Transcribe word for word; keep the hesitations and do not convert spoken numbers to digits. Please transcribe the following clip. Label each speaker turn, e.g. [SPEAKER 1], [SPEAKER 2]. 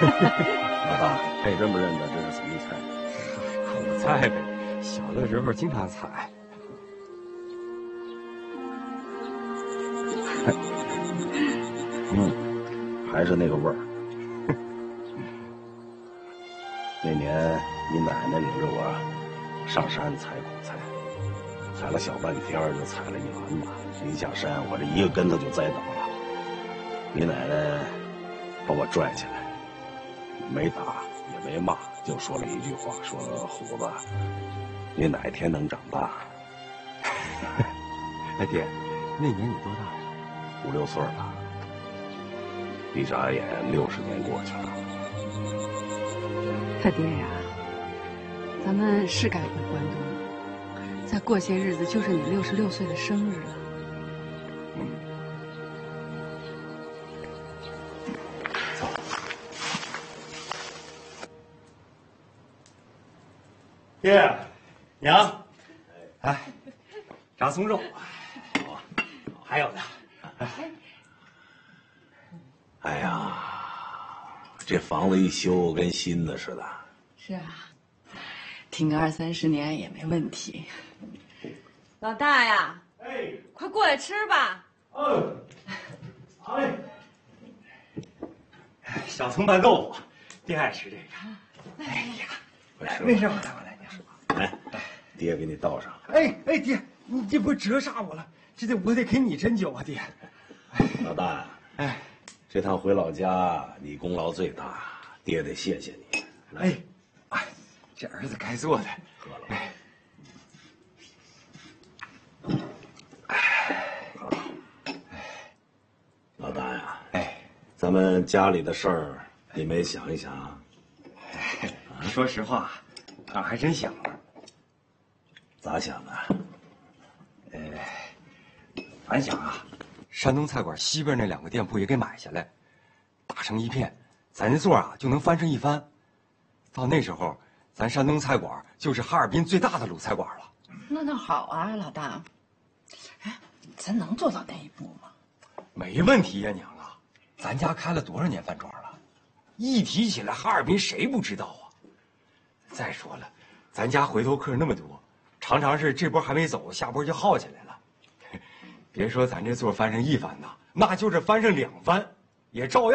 [SPEAKER 1] 老大，还认不认得这是什么菜？
[SPEAKER 2] 苦菜呗，小的时候经常采。
[SPEAKER 1] 嗯，还是那个味儿。那年你奶奶领着我上山采苦菜，采了小半天就采了一篮子，临下山我这一个跟头就栽倒了。你奶奶把我拽起来，没打也没骂，就说了一句话，说虎子，你哪天能长大？
[SPEAKER 2] 哎爹，那年你多大呀？
[SPEAKER 1] 五六岁了。一眨眼六十年过去了。
[SPEAKER 3] 他爹呀，咱们是该回关东了。再过些日子就是你六十六岁的生日了。
[SPEAKER 1] 嗯。走。
[SPEAKER 2] 爹，娘，哎，炸松肉，好，还有呢。
[SPEAKER 1] 哎呀，这房子一修跟新的似的。
[SPEAKER 3] 是啊，挺个二三十年也没问题。
[SPEAKER 4] 老大呀，
[SPEAKER 2] 哎，
[SPEAKER 4] 快过来吃吧。
[SPEAKER 2] 嗯，好嘞。小葱拌豆腐，爹爱吃这个。哎呀，没事，我来，我来，娘。
[SPEAKER 1] 来，爹给你倒上。
[SPEAKER 2] 哎哎，爹，你这不折煞我了？这得我得给你斟酒啊，爹。
[SPEAKER 1] 老大，
[SPEAKER 2] 哎。
[SPEAKER 1] 这趟回老家，你功劳最大，爹得谢谢你。
[SPEAKER 2] 哎，哎，这儿子该做的，
[SPEAKER 1] 喝了。
[SPEAKER 2] 哎，
[SPEAKER 1] 哎，老大呀，
[SPEAKER 2] 哎，
[SPEAKER 1] 咱们家里的事儿，你没想一想啊？
[SPEAKER 2] 哎，说实话，俺还真想了。
[SPEAKER 1] 咋想的？
[SPEAKER 2] 呃，俺想啊。山东菜馆西边那两个店铺也给买下来，打成一片，咱这座啊就能翻身一番。到那时候，咱山东菜馆就是哈尔滨最大的鲁菜馆了。
[SPEAKER 3] 那倒好啊，老大。哎，咱能做到那一步吗？
[SPEAKER 2] 没问题呀，娘啊！咱家开了多少年饭庄了，一提起来哈尔滨谁不知道啊？再说了，咱家回头客那么多，常常是这波还没走，下波就耗起来了。别说咱这座翻上一番呐，那就是翻上两番，也照样。